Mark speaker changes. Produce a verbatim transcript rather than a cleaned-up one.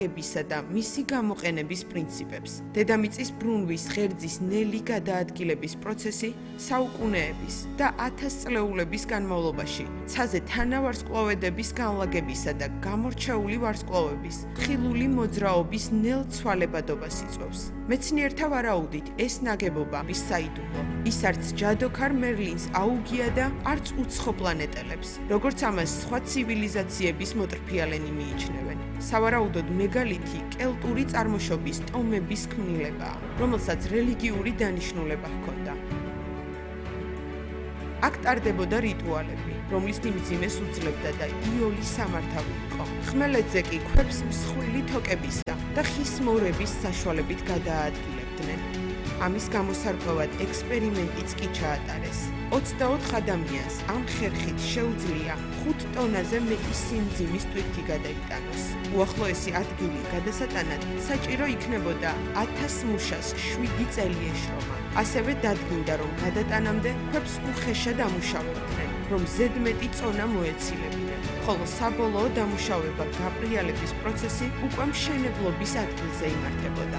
Speaker 1: ებისა და მისი გამოყენების პრინციპებს. დედამიწის ბრუნვის ღერძის ნელი გადაადგილების პროცესი საუკუნეების და ათასწლეულების განმავლობაში ცაზე თანავარსკვლავედების განლაგებისა და გამორჩეული ვარსკვლავების ხილული მოძრაობის ნელ ცვალებადობას იწვევს. მეცნიერთა ვარაუდით ეს ნაგებობა ის საიდუმლო. ის არც ჯადოქარ მერლინს აუგია და არც უცხო პლანეტელებს, როგორც ამას სხვა ცივილიზაციების მოტრფიალენი მიიჩნევენ. სავარაუდოდ მეგალითი კელტური წარმოშობის ტომების ქმნილებაა, რომელსაც რელიგიური დანიშნულება ჰქონდა. აქ ტარდებოდა რიტუალები, რომლის მიმძიმეს უძლებდა და იოლი სამართავი იყო. ხმელეთზე კი ქვებს მსხვილი თოკებისა და ხის მორების საშუალებით გადაადგილებდნენ. ამის გამოსარკვევად ექსპერიმენტიც კი ჩაატარეს. ოცდაოთხ ადამიანს ამ ხერხით შეუძლია ხუთ ტონაზე მეტი სიმძიმის ტვირთი გადაიტანოს. უახლოესი ადგილი გადასატანად საჭირო იქნებოდა ათას მუშას შვიდი წელი ეშრომა. ასევე დადგინდა, რომ გადატანამდე ქვებს უხეშად ამუშავებდნენ, რომ ზედმეტი წონა მოეცილებინა. ხოლო საბოლოო დამუშავება, გაბრიალების პროცესი უკვე მშენებლობის ადგილზე იმართებოდა.